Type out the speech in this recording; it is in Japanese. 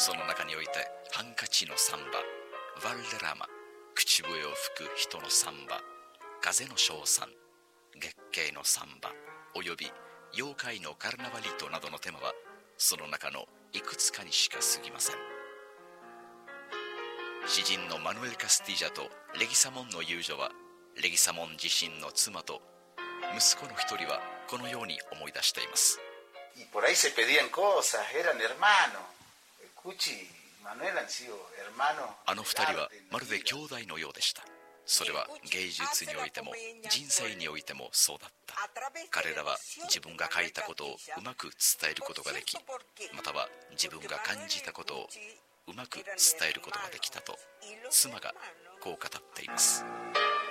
その中においてハンカチのサンバ、ヴァルデラマ、口笛を吹く人のサンバ、風の称賛、月経のサンバおよび妖怪のカルナバリトなどのテーマはその中のいくつかにしか過ぎません。詩人のマヌエル・カスティジャとレギサモンの友情は、レギサモン自身の妻と息子の一人はこのように思い出しています。 Y por ahí se pedían cosas, eran hermanos. Cuchi y Manuel han sido hermanos. あの二人はまるで兄弟のようでした。それは芸術においても人生においてもそうだった。彼らは自分が書いたことをうまく伝えることができ、または自分が感じたことをうまく伝えることができたと妻がこう語っています。